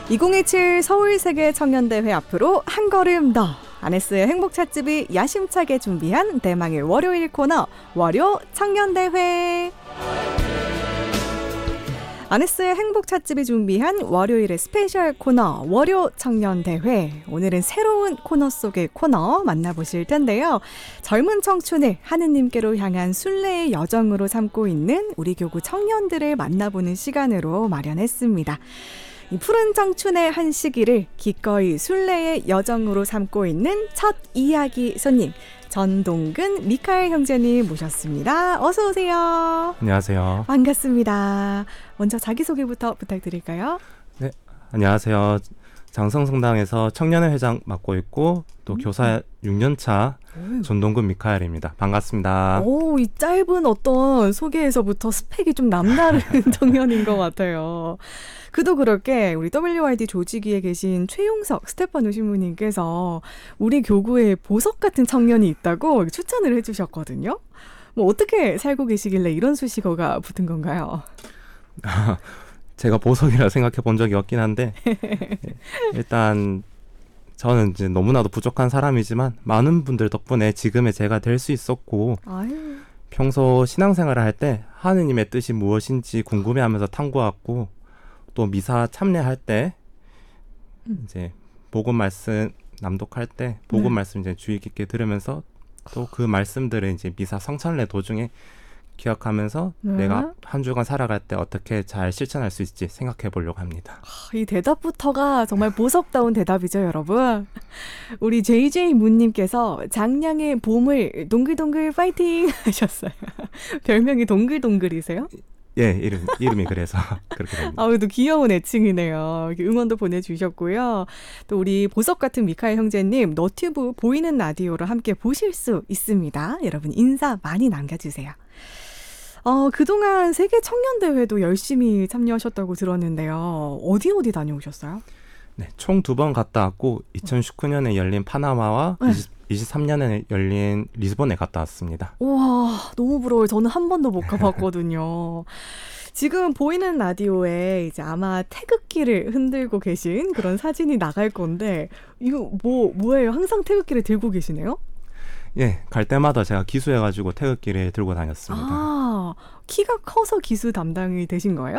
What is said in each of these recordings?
2027 서울세계청년대회 앞으로 한 걸음 더. 아네스의 행복찻집이 야심차게 준비한 대망의 월요일 코너 월요 청년대회. 아네스의 행복찻집이 준비한 월요일의 스페셜 코너 월요 청년대회. 오늘은 새로운 코너 속의 코너 만나보실 텐데요. 젊은 청춘을 하느님께로 향한 순례의 여정으로 삼고 있는 우리 교구 청년들을 만나보는 시간으로 마련했습니다. 이 푸른 청춘의 한 시기를 기꺼이 순례의 여정으로 삼고 있는 첫 이야기 손님, 전동근 미카엘 형제님 모셨습니다. 어서 오세요. 안녕하세요. 반갑습니다. 먼저 자기소개부터 부탁드릴까요? 네, 안녕하세요. 장성성당에서 청년회 회장 맡고 있고 또 교사 6년차 전동근 미카엘입니다. 반갑습니다. 오, 이 짧은 어떤 소개에서부터 스펙이 좀 남다른 청년인 것 같아요. 그도 그럴 게 우리 WRD 조직위에 계신 최용석 스테파노 신부님께서 우리 교구에 보석 같은 청년이 있다고 추천을 해주셨거든요. 뭐 어떻게 살고 계시길래 이런 수식어가 붙은 건가요? 제가 보석이라 생각해 본 적이 없긴 한데 일단 저는 이제 너무나도 부족한 사람이지만 많은 분들 덕분에 지금의 제가 될 수 있었고 아유. 평소 신앙생활을 할 때 하느님의 뜻이 무엇인지 궁금해하면서 탐구하고 또 미사 참례할 때 이제 복음 말씀 낭독할 때 복음 말씀 이제 주의 깊게 들으면서 또 그 말씀들을 이제 미사 성찬례 도중에 기억하면서 내가 한 주간 살아갈 때 어떻게 잘 실천할 수 있을지 생각해 보려고 합니다. 이 대답부터가 정말 보석다운 대답이죠, 여러분. 우리 JJ 문님께서 장량의 봄을 동글동글 파이팅 하셨어요. 별명이 동글동글이세요? 예, 이름이 그래서 그렇게 됩니다. 아우, 또 귀여운 애칭이네요. 응원도 보내주셨고요. 또 우리 보석 같은 미카엘 형제님, 너튜브 보이는 라디오로 함께 보실 수 있습니다. 여러분 인사 많이 남겨주세요. 그동안 세계 청년대회도 열심히 참여하셨다고 들었는데요. 어디 다녀오셨어요? 네, 총 2번 갔다 왔고 2019년에 열린 파나마와 23년에 열린 리스본에 갔다 왔습니다. 우와, 너무 부러워요. 저는 한 번도 못 가봤거든요. 지금 보이는 라디오에 이제 아마 태극기를 흔들고 계신 그런 사진이 나갈 건데 이거 뭐예요? 항상 태극기를 들고 계시네요? 예, 갈 때마다 제가 기수해가지고 태극기를 들고 다녔습니다. 아, 키가 커서 기수 담당이 되신 거예요?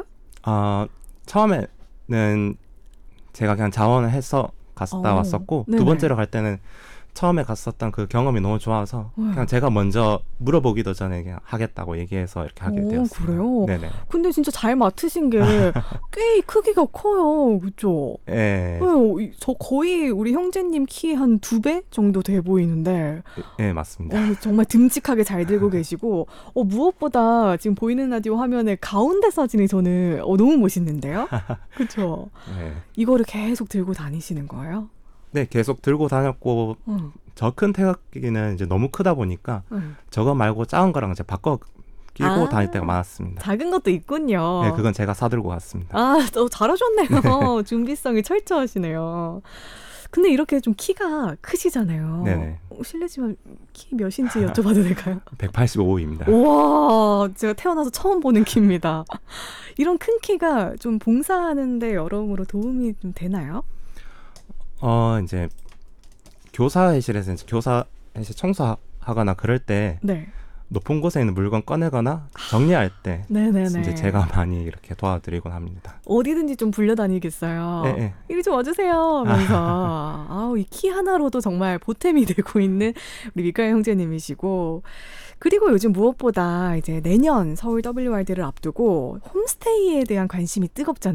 처음에는 제가 그냥 자원을 해서 갔다 왔었고 네네. 두 번째로 갈 때는 처음에 갔었던 그 경험이 너무 좋아서 그냥 제가 먼저 물어보기도 전에 그냥 하겠다고 얘기해서 이렇게 하게 되었어요. 그래요? 네네. 근데 진짜 잘 맡으신 게 꽤 크기가 커요. 그렇죠? 예. 저 거의 우리 형제님 키 한 2배 정도 돼 보이는데 예, 맞습니다. 정말 듬직하게 잘 들고 계시고 무엇보다 지금 보이는 라디오 화면에 가운데 사진이 저는 너무 멋있는데요? 그렇죠? 예. 이거를 계속 들고 다니시는 거예요? 네, 계속 들고 다녔고 저 큰 태극기는 이제 너무 크다 보니까 저거 말고 작은 거랑 이제 바꿔 끼고 다닐 때가 많았습니다. 작은 것도 있군요. 네, 그건 제가 사들고 갔습니다. 잘하셨네요. 준비성이 철저하시네요. 근데 이렇게 좀 키가 크시잖아요. 네네. 실례지만 키 몇인지 여쭤봐도 될까요? 185입니다. 우와, 제가 태어나서 처음 보는 키입니다. 이런 큰 키가 좀 봉사하는데 여러모로 도움이 좀 되나요? 이제 교사회실에서 이제 교사회실 청소하거나 그럴 때 네. 높은 곳에 있는 물건 꺼내거나 정리할 때 네네네. 이제 제가 많이 이렇게 도와드리곤 합니다. 어디든지 좀 불려다니겠어요. 네. 이리 좀 와주세요 하면서 이 키 하나로도 정말 보탬이 되고 있는 우리 미카엘 형제님이시고, 그리고 요즘 무엇보다 이제 내년 서울 WRD를 앞두고 홈스테이에 대한 관심이 뜨겁잖아요.